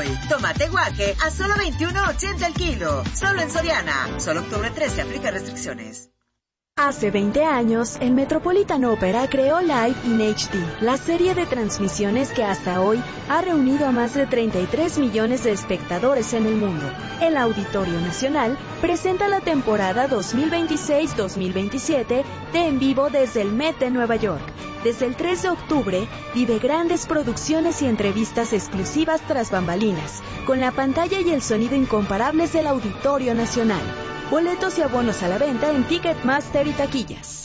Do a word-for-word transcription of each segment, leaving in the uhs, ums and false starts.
hoy. Tomate guaje a solo veintiuno ochenta el kilo. Solo en Soriana. Solo octubre trece aplica restricciones. Hace veinte años, el Metropolitan Opera creó Live in H D, la serie de transmisiones que hasta hoy ha reunido a más de treinta y tres millones de espectadores en el mundo. El Auditorio Nacional presenta la temporada dos mil veintiséis dos mil veintisiete de En Vivo desde el Met de Nueva York. Desde el tres de octubre, vive grandes producciones y entrevistas exclusivas tras bambalinas, con la pantalla y el sonido incomparables del Auditorio Nacional. Boletos y abonos a la venta en Ticketmaster y taquillas.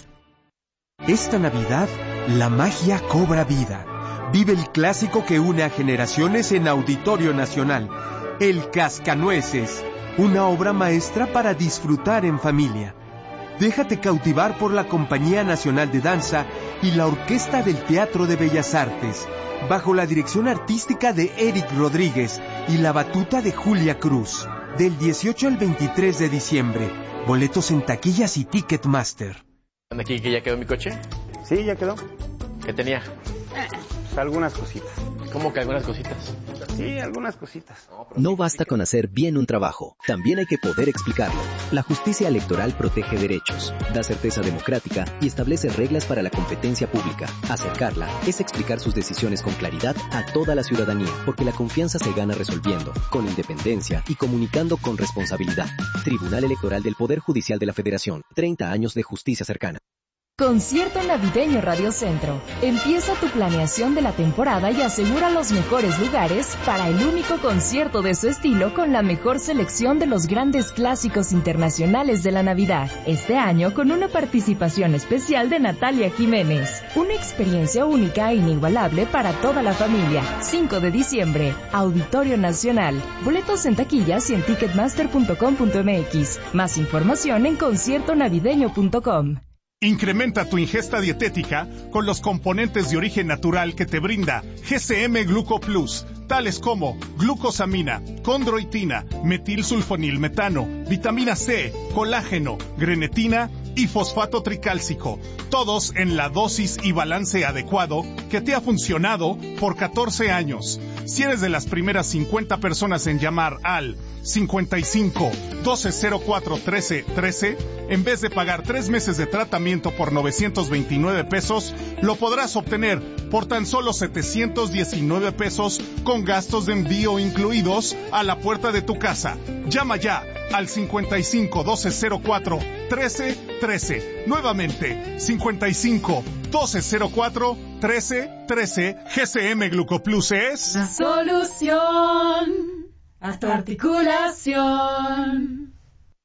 Esta Navidad, la magia cobra vida. Vive el clásico que une a generaciones en Auditorio Nacional, El Cascanueces, una obra maestra para disfrutar en familia. Déjate cautivar por la Compañía Nacional de Danza y la Orquesta del Teatro de Bellas Artes, bajo la dirección artística de Eric Rodríguez y la batuta de Julia Cruz. Del dieciocho al veintitrés de diciembre. Boletos en taquillas y Ticketmaster. ¿Aquí que ya quedó mi coche? Sí, ya quedó. ¿Qué tenía? Eh, pues algunas cositas. ¿Cómo que algunas cositas? Sí, algunas cositas. No basta con hacer bien un trabajo, también hay que poder explicarlo. La justicia electoral protege derechos, da certeza democrática y establece reglas para la competencia pública. Acercarla es explicar sus decisiones con claridad a toda la ciudadanía, porque la confianza se gana resolviendo, con independencia y comunicando con responsabilidad. Tribunal Electoral del Poder Judicial de la Federación, treinta años de justicia cercana. Concierto Navideño Radio Centro. Empieza tu planeación de la temporada y asegura los mejores lugares para el único concierto de su estilo con la mejor selección de los grandes clásicos internacionales de la Navidad. Este año con una participación especial de Natalia Jiménez. Una experiencia única e inigualable para toda la familia. cinco de diciembre, Auditorio Nacional. Boletos en taquillas y en ticketmaster punto com punto m x. Más información en concierto navideño punto com. Incrementa tu ingesta dietética con los componentes de origen natural que te brinda G C M Gluco Plus, tales como glucosamina, condroitina, metilsulfonilmetano, vitamina C, colágeno, grenetina y fosfato tricálcico, todos en la dosis y balance adecuado que te ha funcionado por catorce años. Si eres de las primeras cincuenta personas en llamar al cincuenta y cinco, doce cero cuatro, trece, trece, en vez de pagar tres meses de tratamiento por novecientos veintinueve pesos, lo podrás obtener por tan solo setecientos diecinueve pesos con gastos de envío incluidos a la puerta de tu casa. Llama ya al cincuenta y cinco, doce cero cuatro, trece, trece. Nuevamente, cincuenta y cinco, doce cero cuatro, trece, trece. G C M Glucoplus es la solución a tu articulación.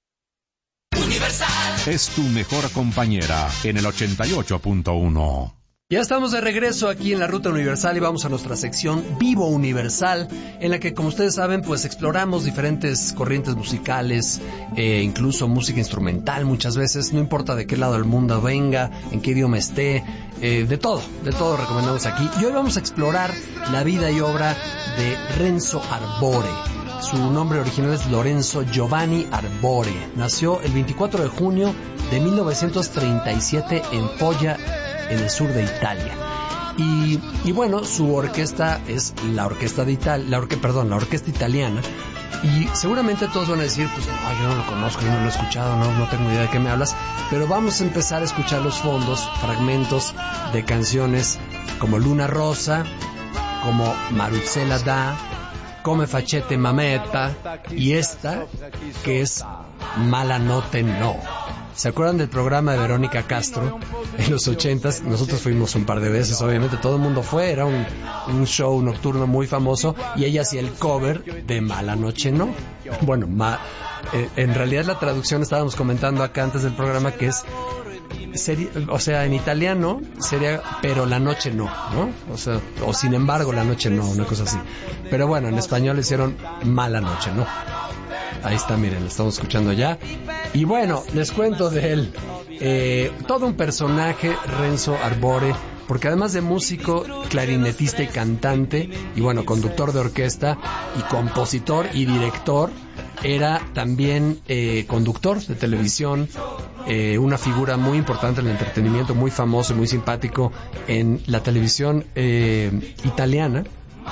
Universal es tu mejor compañera en el ochenta y ocho punto uno. Ya estamos de regreso aquí en la Ruta Universal y vamos a nuestra sección Vivo Universal, en la que, como ustedes saben, pues exploramos diferentes corrientes musicales, eh, incluso música instrumental muchas veces, no importa de qué lado del mundo venga, en qué idioma esté, eh, de todo, de todo recomendamos aquí. Y hoy vamos a explorar la vida y obra de Renzo Arbore. Su nombre original es Lorenzo Giovanni Arbore. Nació el veinticuatro de junio de mil novecientos treinta y siete en Foggia, en el sur de Italia. Y, y bueno, su orquesta es la orquesta de Italia, la orque, perdón, la orquesta italiana. Y seguramente todos van a decir, pues no, yo no lo conozco, yo no lo he escuchado, no, no tengo idea de qué me hablas. Pero vamos a empezar a escuchar los fondos, fragmentos de canciones como Luna Rosa, como Maruzella Da, Come Facete Mameta, y esta, que es Mala Notte No. ¿Se acuerdan del programa de Verónica Castro en los ochentas? Nosotros fuimos un par de veces, obviamente todo el mundo fue, era un, un show nocturno muy famoso y ella hacía el cover de Mala Noche No. Bueno, ma, eh, en realidad la traducción estábamos comentando acá antes del programa que es, sería, o sea, en italiano sería Pero la noche no, ¿no? O sea, o Sin embargo la noche no, una cosa así. Pero bueno, en español le hicieron Mala Noche No. Ahí está, miren, lo estamos escuchando ya. Y bueno, les cuento de él. Eh, todo un personaje, Renzo Arbore, porque además de músico, clarinetista y cantante, y bueno, conductor de orquesta, y compositor y director, era también eh, conductor de televisión, eh, una figura muy importante en el entretenimiento, muy famoso y muy simpático en la televisión eh, italiana.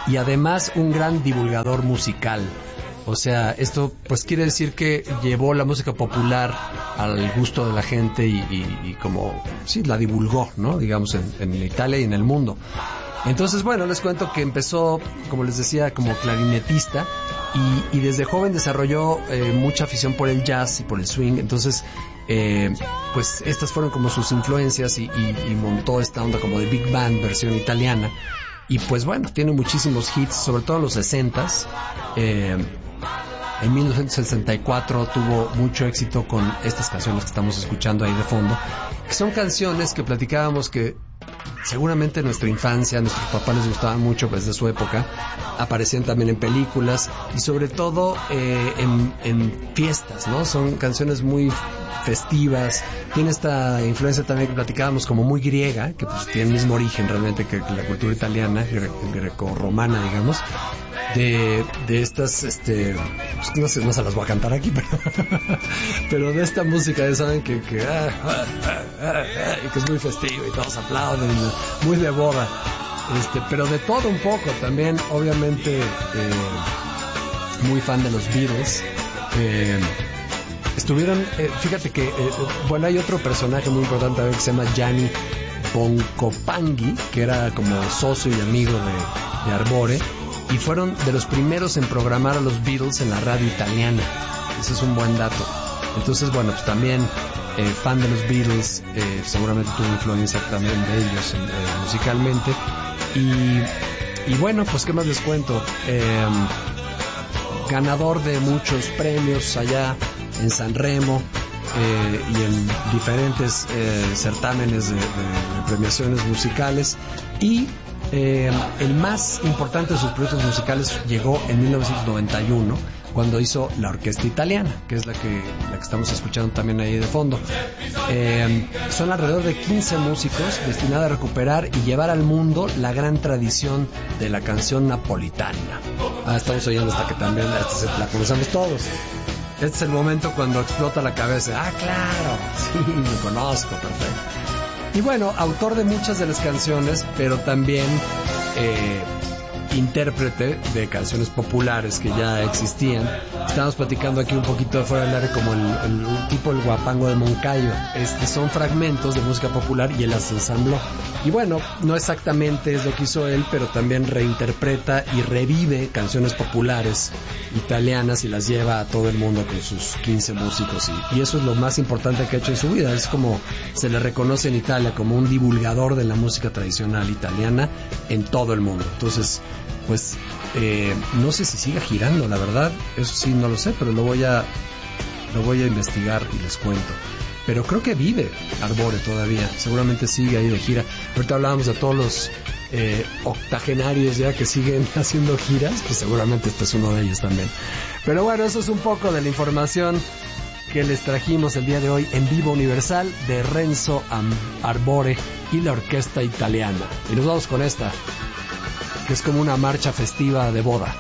y además un gran divulgador musical. O sea, esto pues quiere decir que llevó la música popular al gusto de la gente y, y, y como, sí, la divulgó, ¿no? Digamos, en, en Italia y en el mundo. Entonces, bueno, les cuento que empezó, como les decía, como clarinetista y, y desde joven desarrolló eh, mucha afición por el jazz y por el swing. Entonces, eh, pues estas fueron como sus influencias y, y, y montó esta onda como de big band versión italiana. Y pues bueno, tiene muchísimos hits, sobre todo en los sesentas. Eh, en mil novecientos sesenta y cuatro tuvo mucho éxito con estas canciones que estamos escuchando ahí de fondo, que son canciones que platicábamos que seguramente en nuestra infancia, a nuestros papás les gustaban mucho, pues de su época, aparecían también en películas y sobre todo eh, en, en fiestas, ¿no? Son canciones muy festivas, tiene esta influencia también que platicábamos como muy griega, que pues tiene el mismo origen realmente que la cultura italiana, gre- greco-romana, digamos, de, de estas, este, pues no sé, no se las voy a cantar aquí, pero, pero de esta música, ya saben que, que, ah, ah, ah, ah, ah, y que es muy festivo y todos aplauden, muy de boda, este, pero de todo un poco también, obviamente, eh, muy fan de los Beatles. eh, Estuvieron, eh, fíjate que, eh, bueno, hay otro personaje muy importante también que se llama Gianni Boncompagni, que era como socio y amigo de, de Arbore, y fueron de los primeros en programar a los Beatles en la radio italiana. Ese es un buen dato. Entonces, bueno, pues también eh, fan de los Beatles, eh, seguramente tuvo influencia también de ellos eh, musicalmente. Y, y bueno, pues qué más les cuento. Eh, ganador de muchos premios allá en Sanremo eh, y en diferentes eh, certámenes de, de, de premiaciones musicales, y eh, el más importante de sus proyectos musicales llegó en mil novecientos noventa y uno, cuando hizo la Orquesta Italiana, que es la que, la que estamos escuchando también ahí de fondo. Eh, son alrededor de quince músicos destinados a recuperar y llevar al mundo la gran tradición de la canción napolitana. Ah, estamos oyendo hasta que también hasta la conocemos todos. Este es el momento cuando explota la cabeza. Ah, claro, sí, lo conozco, perfecto. Y bueno, autor de muchas de las canciones, pero también eh, intérprete de canciones populares que ya existían. Estamos platicando aquí un poquito de fuera del área como el, el, el tipo el guapango de Moncayo. Este son fragmentos de música popular y él las ensambló. Y bueno, no exactamente es lo que hizo él, pero también reinterpreta y revive canciones populares italianas y las lleva a todo el mundo con sus quince músicos. Y, y eso es lo más importante que ha hecho en su vida. Es como se le reconoce en Italia como un divulgador de la música tradicional italiana en todo el mundo. Entonces, pues eh, no sé si siga girando, la verdad, eso sí no lo sé, pero lo voy a lo voy a investigar y les cuento. Pero creo que vive Arbore todavía, seguramente sigue ahí de gira. Ahorita hablábamos de todos los eh, octogenarios ya que siguen haciendo giras, pues seguramente este es uno de ellos también. Pero bueno, eso es un poco de la información que les trajimos el día de hoy en Vivo Universal de Renzo Arbore y la Orquesta Italiana. Y nos vamos con esta, que es como una marcha festiva de boda.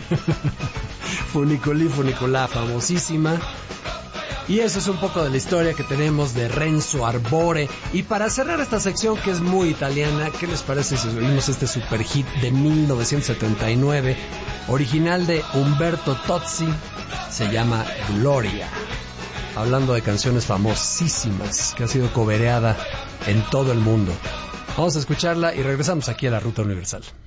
Funiculi Funiculà, famosísima. Y eso es un poco de la historia que tenemos de Renzo Arbore. Y para cerrar esta sección que es muy italiana, ¿qué les parece si oímos este super hit de mil novecientos setenta y nueve, original de Umberto Tozzi? Se llama Gloria. Hablando de canciones famosísimas que ha sido cobereada en todo el mundo. Vamos a escucharla y regresamos aquí a la Ruta Universal.